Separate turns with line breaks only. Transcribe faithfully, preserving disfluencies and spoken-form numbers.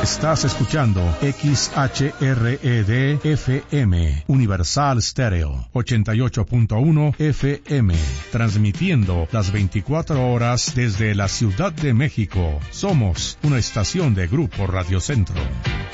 Estás escuchando X H R E D F M, Universal Stereo, ochenta y ocho punto uno F M, transmitiendo las veinticuatro horas desde la Ciudad de México. Somos una estación de Grupo Radio Centro.